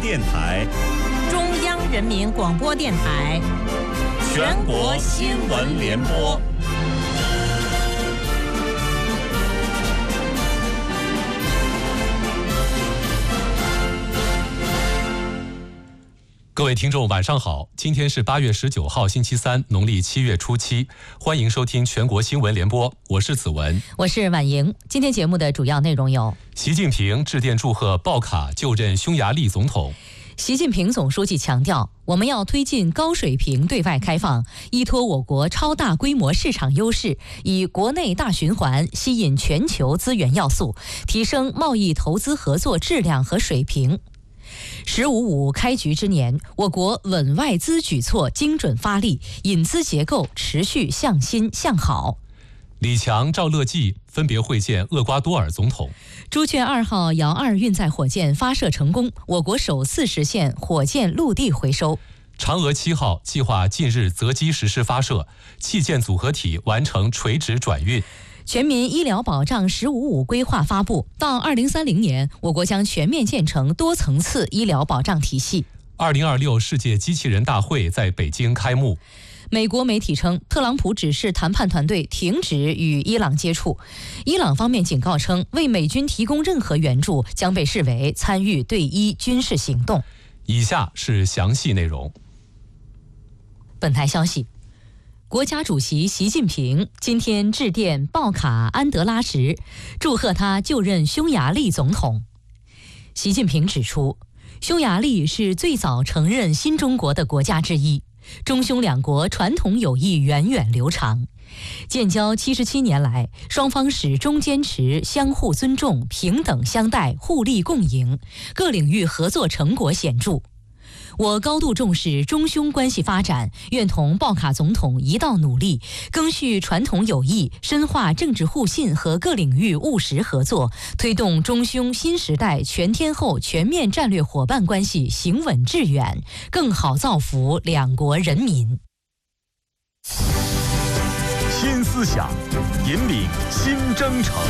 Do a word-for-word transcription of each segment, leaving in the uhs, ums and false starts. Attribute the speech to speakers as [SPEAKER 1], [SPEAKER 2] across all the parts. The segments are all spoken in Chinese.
[SPEAKER 1] 电台、
[SPEAKER 2] 中央人民广播电台、
[SPEAKER 1] 全国新闻联播。
[SPEAKER 3] 各位听众晚上好，今天是八月十九号星期三，农历七月初七，欢迎收听全国新闻联播，我是子文，
[SPEAKER 2] 我是婉莹。今天节目的主要内容有：
[SPEAKER 3] 习近平致电祝贺鲍卡就任匈牙利总统。
[SPEAKER 2] 习近平总书记强调，我们要推进高水平对外开放，依托我国超大规模市场优势，以国内大循环吸引全球资源要素，提升贸易投资合作质量和水平。十五五开局之年，我国稳外资举措精准发力，引资结构持续向新向好。
[SPEAKER 3] 李强、赵乐际分别会见厄瓜多尔总统。
[SPEAKER 2] 朱雀二号遥二运载火箭发射成功，我国首次实现火箭陆地回收。
[SPEAKER 3] 嫦娥七号计划近日择机实施发射，器件组合体完成垂直转运。
[SPEAKER 2] 全民医疗保障“十五五”规划发布，到二零三零年，我国将全面建成多层次医疗保障体系。
[SPEAKER 3] 二零二六世界机器人大会在北京开幕。
[SPEAKER 2] 美国媒体称，特朗普指示谈判团队停止与伊朗接触。伊朗方面警告称，为美军提供任何援助将被视为参与对伊军事行动。
[SPEAKER 3] 以下是详细内容。
[SPEAKER 2] 本台消息，国家主席习近平今天致电鲍卡安德拉什，祝贺他就任匈牙利总统。习近平指出，匈牙利是最早承认新中国的国家之一，中匈两国传统友谊源远流长，建交七十七年来，双方始终坚持相互尊重、平等相待、互利共赢，各领域合作成果显著。我高度重视中匈关系发展，愿同鲍卡总统一道努力，赓续传统友谊，深化政治互信和各领域务实合作，推动中匈新时代全天候全面战略伙伴关系行稳致远，更好造福两国人民。
[SPEAKER 1] 新思想，引领新征程。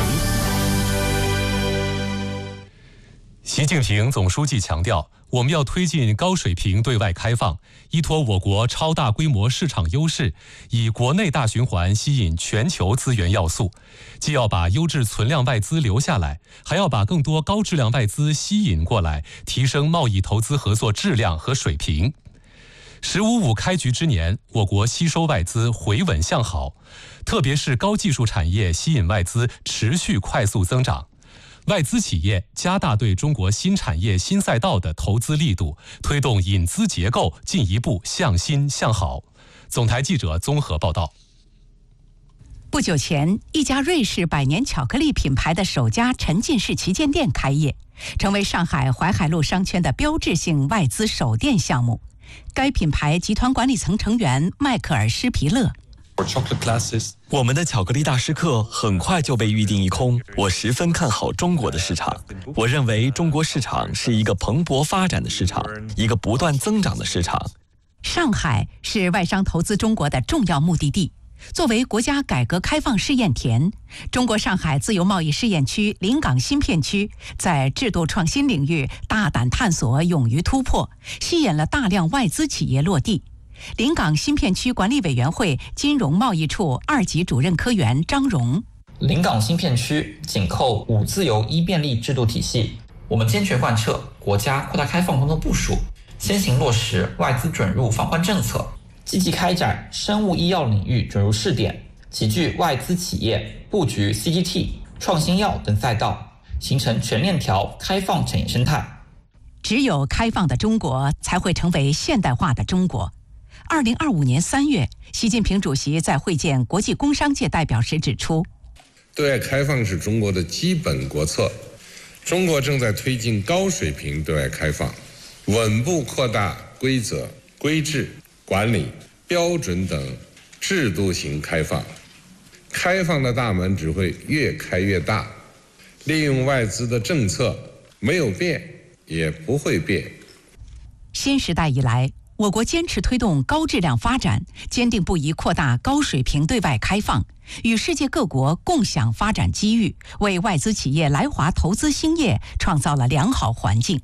[SPEAKER 3] 习近平总书记强调，我们要推进高水平对外开放，依托我国超大规模市场优势，以国内大循环吸引全球资源要素，既要把优质存量外资留下来，还要把更多高质量外资吸引过来，提升贸易投资合作质量和水平。十五五开局之年，我国吸收外资回稳向好，特别是高技术产业吸引外资持续快速增长。外资企业加大对中国新产业新赛道的投资力度，推动引资结构进一步向新向好。总台记者综合报道。
[SPEAKER 4] 不久前，一家瑞士百年巧克力品牌的首家沉浸式旗舰店开业，成为上海淮海路商圈的标志性外资首店项目。该品牌集团管理层成员迈克尔·施皮勒。
[SPEAKER 5] 我们的巧克力大师课很快就被预定一空，我十分看好中国的市场。我认为中国市场是一个蓬勃发展的市场，一个不断增长的市场。
[SPEAKER 4] 上海是外商投资中国的重要目的地。作为国家改革开放试验田，中国上海自由贸易试验区临港新片区在制度创新领域大胆探索，勇于突破，吸引了大量外资企业落地。临港新片区管理委员会金融贸易处二级主任科员张荣：
[SPEAKER 6] 临港新片区紧扣五自由一便利制度体系，我们坚决贯彻国家扩大开放工作部署，先行落实外资准入放宽政策，积极开展生物医药领域准入试点，齐聚外资企业布局 C G T、创新药等赛道，形成全链条开放产业生态。
[SPEAKER 4] 只有开放的中国，才会成为现代化的中国。二零二五年三月，习近平主席在会见国际工商界代表时指出，
[SPEAKER 7] 对外开放是中国的基本国策，中国正在推进高水平对外开放，稳步扩大规则、规制、管理、标准等制度型开放，开放的大门只会越开越大，利用外资的政策没有变，也不会变。
[SPEAKER 4] 新时代以来，我国坚持推动高质量发展，坚定不移扩大高水平对外开放，与世界各国共享发展机遇，为外资企业来华投资兴业创造了良好环境。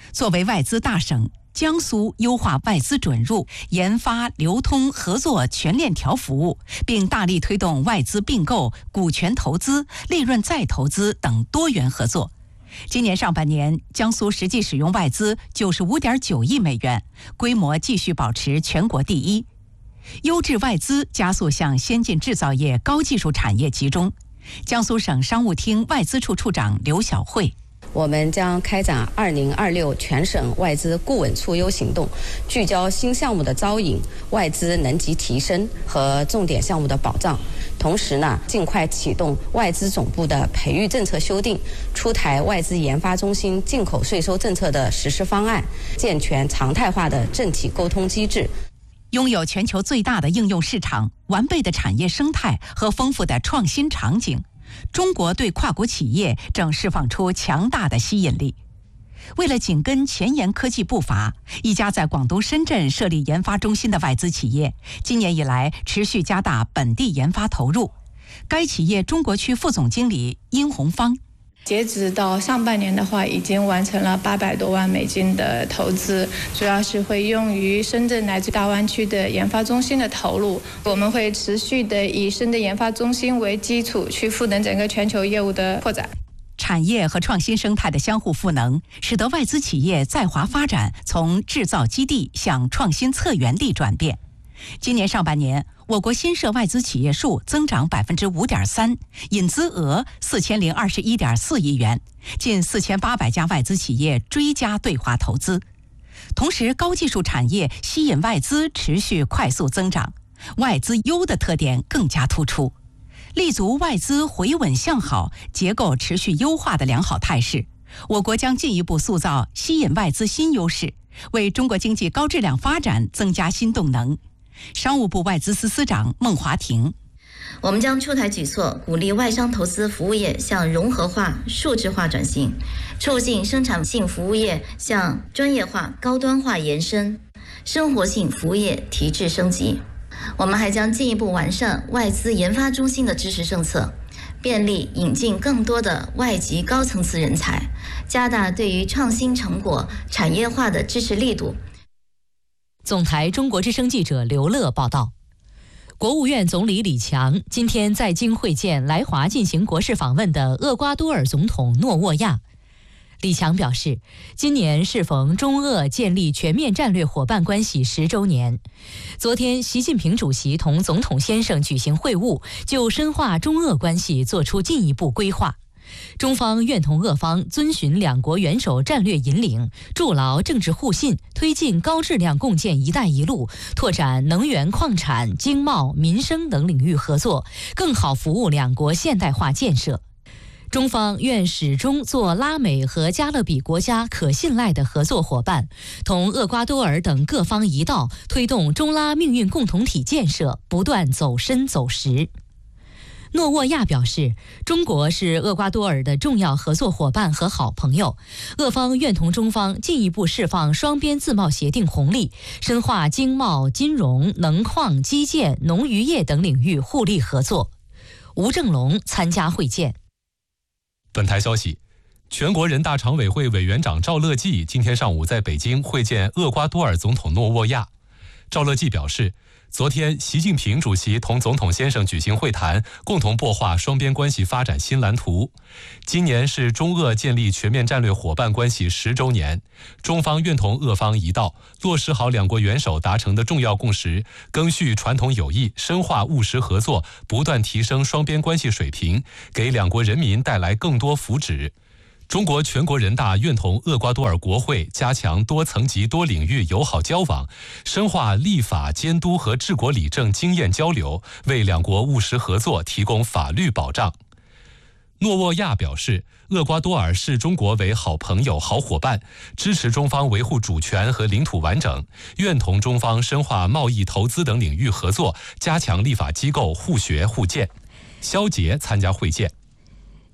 [SPEAKER 4] 作为外资大省，江苏优化外资准入、研发、流通、合作全链条服务，并大力推动外资并购、股权投资、利润再投资等多元合作。今年上半年，江苏实际使用外资九十五点九亿美元，规模继续保持全国第一。优质外资加速向先进制造业、高技术产业集中。江苏省商务厅外资处处长刘晓慧。
[SPEAKER 8] 我们将开展二零二六全省外资固稳促优行动，聚焦新项目的招引、外资能级提升和重点项目的保障。同时呢，尽快启动外资总部的培育政策修订，出台外资研发中心进口税收政策的实施方案，健全常态化的政企沟通机制。
[SPEAKER 4] 拥有全球最大的应用市场、完备的产业生态和丰富的创新场景，中国对跨国企业正释放出强大的吸引力。为了紧跟前沿科技步伐，一家在广东深圳设立研发中心的外资企业，今年以来持续加大本地研发投入。该企业中国区副总经理殷红芳。
[SPEAKER 9] 截止到上半年的话，已经完成了八百多万美金的投资，主要是会用于深圳乃至大湾区的研发中心的投入。我们会持续的以深圳研发中心为基础，去赋能整个全球业务的扩展。
[SPEAKER 4] 产业和创新生态的相互赋能，使得外资企业在华发展从制造基地向创新策源地转变。今年上半年，我国新设外资企业数增长百分之五点三，引资额四千零二十一点四亿元，近四千八百家外资企业追加对华投资。同时，高技术产业吸引外资持续快速增长，外资优的特点更加突出，立足外资回稳向好、结构持续优化的良好态势。我国将进一步塑造吸引外资新优势，为中国经济高质量发展增加新动能。商务部外资司司长孟华婷，
[SPEAKER 10] 我们将出台举措，鼓励外商投资服务业向融合化、数字化转型，促进生产性服务业向专业化、高端化延伸，生活性服务业提质升级。我们还将进一步完善外资研发中心的支持政策，便利引进更多的外籍高层次人才，加大对于创新成果产业化的支持力度。
[SPEAKER 2] 总台中国之声记者刘乐报道，国务院总理李强今天在京会见来华进行国事访问的厄瓜多尔总统诺沃亚。李强表示，今年适逢中俄建立全面战略伙伴关系十周年。昨天，习近平主席同总统先生举行会晤，就深化中俄关系作出进一步规划。中方愿同俄方遵循两国元首战略引领，筑牢政治互信，推进高质量共建“一带一路”，拓展能源、矿产、经贸、民生等领域合作，更好服务两国现代化建设。中方愿始终做拉美和加勒比国家可信赖的合作伙伴，同厄瓜多尔等各方一道，推动中拉命运共同体建设不断走深走实。诺沃亚表示，中国是厄瓜多尔的重要合作伙伴和好朋友，俄方愿同中方进一步释放双边自贸协定红利，深化经贸、金融、能矿、基建、农渔业等领域互利合作。吴正龙参加会见。
[SPEAKER 3] 本台消息，全国人大常委会委员长赵乐际今天上午在北京会见厄瓜多尔总统诺沃亚。赵乐际表示，昨天，习近平主席同总统先生举行会谈，共同擘画双边关系发展新蓝图。今年是中俄建立全面战略伙伴关系十周年，中方愿同俄方一道，落实好两国元首达成的重要共识，赓续传统友谊，深化务实合作，不断提升双边关系水平，给两国人民带来更多福祉。中国全国人大愿同厄瓜多尔国会加强多层级多领域友好交往，深化立法监督和治国理政经验交流，为两国务实合作提供法律保障。诺沃亚表示，厄瓜多尔视中国为好朋友、好伙伴，支持中方维护主权和领土完整，愿同中方深化贸易、投资等领域合作，加强立法机构互学互鉴。肖捷参加会见。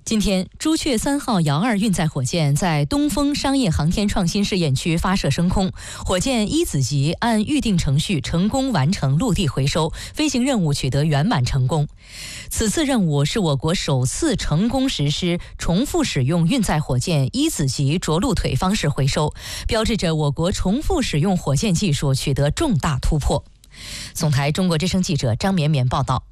[SPEAKER 2] 今天，朱雀三号遥二运载火箭在东风商业航天创新试验区发射升空，火箭一子级按预定程序成功完成陆地回收，飞行任务取得圆满成功。此次任务是我国首次成功实施重复使用运载火箭一子级着陆腿方式回收，标志着我国重复使用火箭技术取得重大突破。总台中国之声记者张绵绵报道。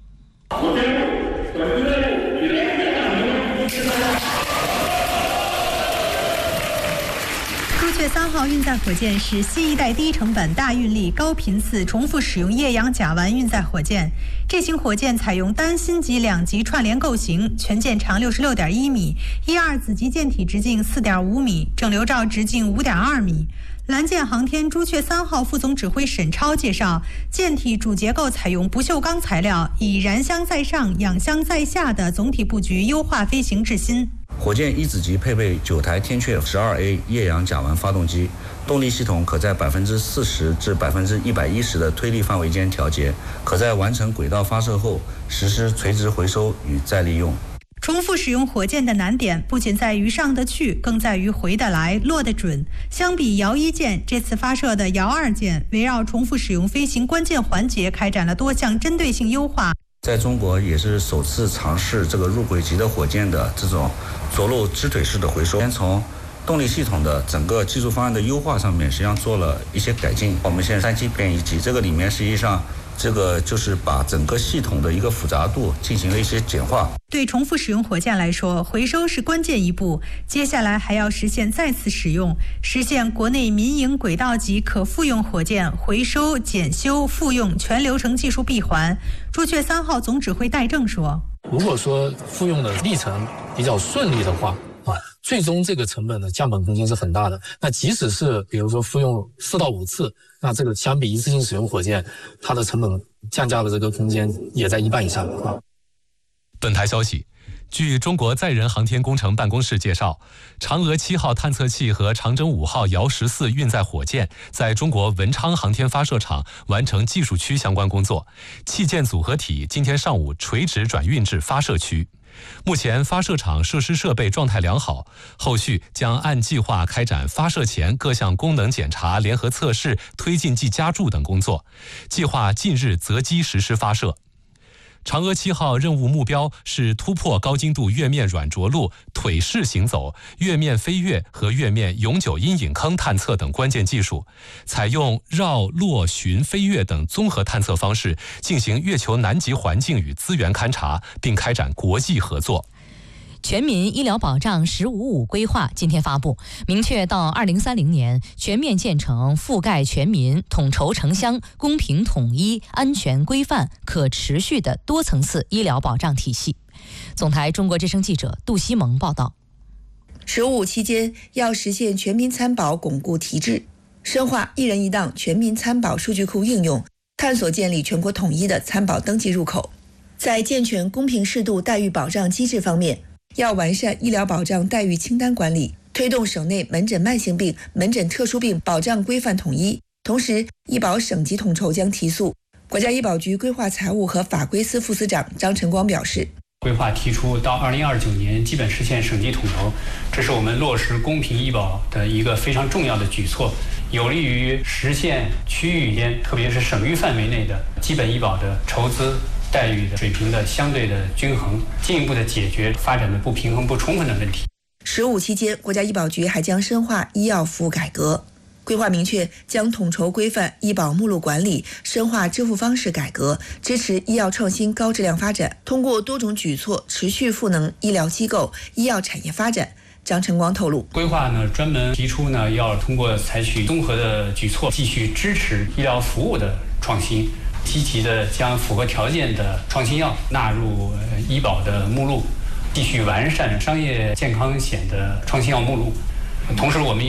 [SPEAKER 11] 朱雀三号运载火箭是新一代低成本、大运力、高频次重复使用液氧甲烷运载火箭。这型火箭采用单芯级两级串联构型，全舰长六十六点一米，一二子级舰体直径四点五米，整流罩直径五点二米。蓝箭航天朱雀三号副总指挥沈超介绍，舰体主结构采用不锈钢材料，以燃箱在上、氧箱在下的总体布局优化飞行至新。
[SPEAKER 12] 火箭一子级配备九台天阙十二 A 液氧甲烷发动机，动力系统可在百分之四十至百分之一百一十的推力范围间调节，可在完成轨道发射后实施垂直回收与再利用。
[SPEAKER 11] 重复使用火箭的难点不仅在于上得去，更在于回得来、落得准。相比遥一舰，这次发射的遥二舰围绕重复使用飞行关键环节开展了多项针对性优化。
[SPEAKER 12] 在中国也是首次尝试这个入轨级的火箭的这种着陆支腿式的回收。先从动力系统的整个技术方案的优化上面，实际上做了一些改进。我们现在三期变一级，这个里面实际上这个就是把整个系统的一个复杂度进行了一些简化。
[SPEAKER 11] 对重复使用火箭来说，回收是关键一步，接下来还要实现再次使用，实现国内民营轨道级可复用火箭回收、检修、复用全流程技术闭环。朱雀三号总指挥戴正说：“
[SPEAKER 13] 如果说复用的历程比较顺利的话，啊，最终这个成本的降本空间是很大的。那即使是比如说复用四到五次，那这个相比一次性使用火箭，它的成本降价的这个空间也在一半以上啊。”
[SPEAKER 3] 本台消息，据中国载人航天工程办公室介绍，嫦娥七号探测器和长征五号遥十四运载火箭在中国文昌航天发射场完成技术区相关工作，器件组合体今天上午垂直转运至发射区。目前发射场设施设备状态良好，后续将按计划开展发射前各项功能检查、联合测试、推进剂加注等工作，计划近日择机实施发射。嫦娥七号任务目标是突破高精度月面软着陆、腿式行走、月面飞跃和月面永久阴影坑探测等关键技术，采用绕、落、巡、飞跃等综合探测方式进行月球南极环境与资源勘察，并开展国际合作。
[SPEAKER 2] 全民医疗保障“十五五”规划今天发布，明确到二零三零年全面建成覆盖全民、统筹城乡、公平统一、安全规范、可持续的多层次医疗保障体系。总台中国之声记者杜西蒙报道。
[SPEAKER 14] 十五期间要实现全民参保巩固提质，深化一人一档全民参保数据库应用，探索建立全国统一的参保登记入口。在健全公平适度待遇保障机制方面，要完善医疗保障待遇清单管理，推动省内门诊慢性病、门诊特殊病保障规范统一。同时，医保省级统筹将提速。国家医保局规划财务和法规司副司长张晨光表示，
[SPEAKER 15] 规划提出到二零二九年基本实现省级统筹，这是我们落实公平医保的一个非常重要的举措，有利于实现区域间，特别是省域范围内的基本医保的筹资待遇的水平的相对的均衡，进一步的解决发展的不平衡不充分的问题。
[SPEAKER 14] 十五期间，国家医保局还将深化医药服务改革。规划明确，将统筹规范医保目录管理，深化支付方式改革，支持医药创新高质量发展，通过多种举措持续赋能医疗机构、医药产业发展。张晨光透露，
[SPEAKER 15] 规划呢专门提出呢，要通过采取综合的举措，继续支持医疗服务的创新，积极的将符合条件的创新药纳入医保的目录，继续完善商业健康险的创新药目录。同时，我们也